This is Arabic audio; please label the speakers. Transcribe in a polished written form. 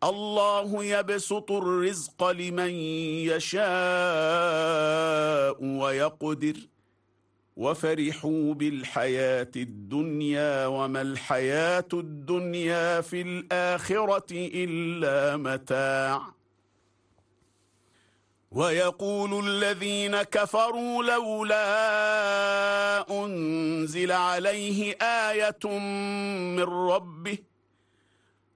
Speaker 1: الله يبسط الرزق لمن يشاء ويقدر وفرحوا بالحياة الدنيا وما الحياة الدنيا في الآخرة إلا متاع ويقول الذين كفروا لولا أنزل عليه آية من ربه